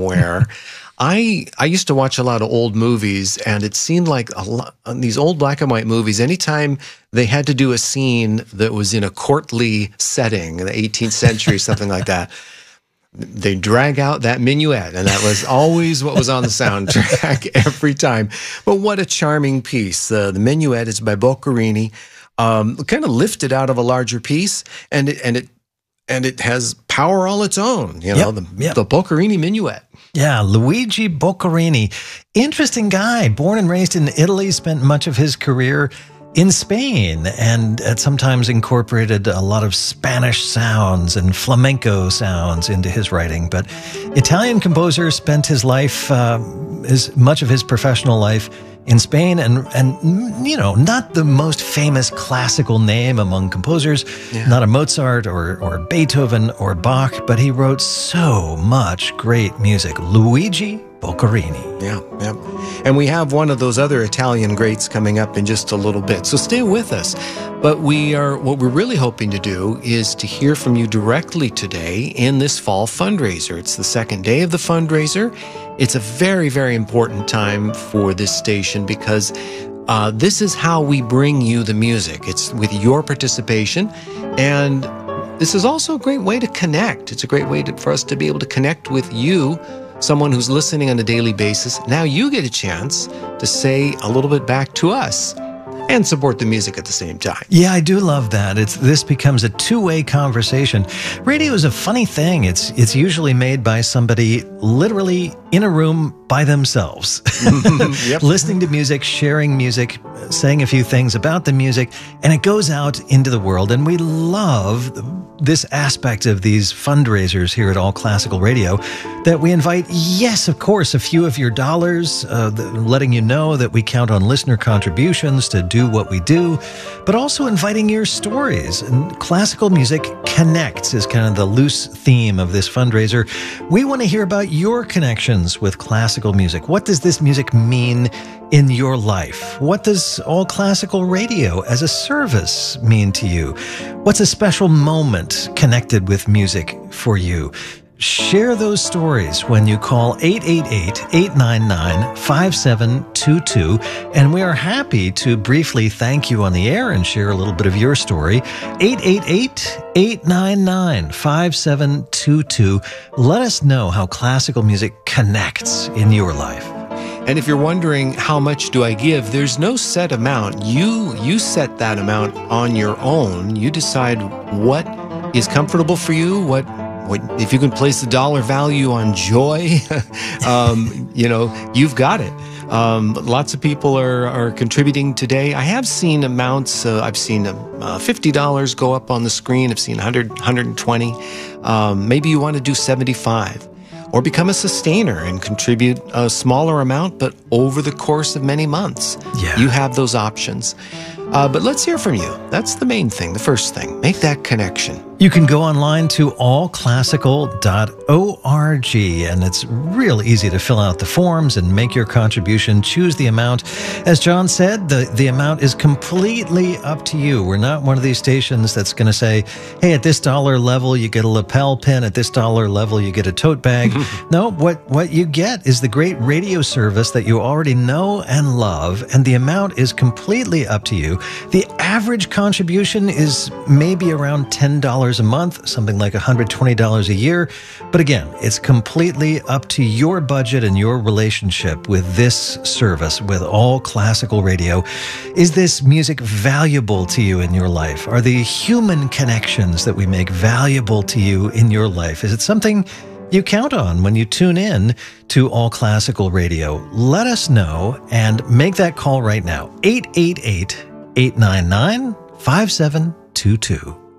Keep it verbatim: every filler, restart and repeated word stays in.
somewhere. I I used to watch a lot of old movies, and it seemed like a lot, these old black and white movies, anytime they had to do a scene that was in a courtly setting, in the eighteenth century, something like that, they drag out that minuet, and that was always what was on the soundtrack every time. But what a charming piece. Uh, the minuet is by Boccherini, um, kind of lifted out of a larger piece, and it, and it and it has power all its own, you know, yep, the, yep. the Boccherini minuet. Yeah, Luigi Boccherini. Interesting guy. Born and raised in Italy, spent much of his career in Spain, and had sometimes incorporated a lot of Spanish sounds and flamenco sounds into his writing. But Italian composer, spent his life, uh, his, much of his professional life in Spain, and, and you know, not the most famous classical name among composers, yeah. not a Mozart or, or Beethoven or Bach, but he wrote so much great music. Luigi Boccherini. Yeah, yeah. And we have one of those other Italian greats coming up in just a little bit, so stay with us. But we are, what we're really hoping to do is to hear from you directly today in this fall fundraiser. It's the second day of the fundraiser. It's a very, very important time for this station because uh, this is how we bring you the music. It's with your participation, and this is also a great way to connect. It's a great way to, for us to be able to connect with you, someone who's listening on a daily basis. Now you get a chance to say a little bit back to us and support the music at the same time. Yeah, I do love that. It's this becomes a two-way conversation. Radio is a funny thing. It's it's usually made by somebody literally in a room by themselves, yep. listening to music, sharing music, saying a few things about the music, and it goes out into the world. And we love this aspect of these fundraisers here at All Classical Radio, that we invite, yes, of course, a few of your dollars, uh, letting you know that we count on listener contributions to do what we do, but also inviting your stories. And classical music connects is kind of the loose theme of this fundraiser. We want to hear about your connections with classical music. What does this music mean in your life? What does All Classical Radio as a service mean to you? What's a special moment connected with music for you? Share those stories when you call eight eight eight, eight nine nine, five seven two two, and we are happy to briefly thank you on the air and share a little bit of your story. eight eight eight, eight nine nine, five seven two two. Let us know how classical music connects in your life. And if you're wondering how much do I give, there's no set amount. You you set that amount on your own. You decide what is comfortable for you, what What, if you can place the dollar value on joy, um, you know, you've got it. Um, lots of people are, are contributing today. I have seen amounts. Uh, I've seen uh, fifty dollars go up on the screen. I've seen one hundred, one hundred twenty. Um, maybe you want to do seventy-five. Or become a sustainer and contribute a smaller amount, but over the course of many months. Yeah. You have those options. Uh, but let's hear from you. That's the main thing, the first thing. Make that connection. You can go online to all classical dot org, and it's real easy to fill out the forms and make your contribution. Choose the amount. As John said, the, the amount is completely up to you. We're not one of these stations that's going to say, hey, at this dollar level, you get a lapel pin. At this dollar level, you get a tote bag. No, what, what you get is the great radio service that you already know and love, and the amount is completely up to you. The average contribution is maybe around ten dollars a month, something like one hundred twenty dollars a year. But again, it's completely up to your budget and your relationship with this service, with All Classical Radio. Is this music valuable to you in your life? Are the human connections that we make valuable to you in your life? Is it something you count on when you tune in to All Classical Radio? Let us know and make that call right now. eight eight eight, eight nine nine, five seven two two.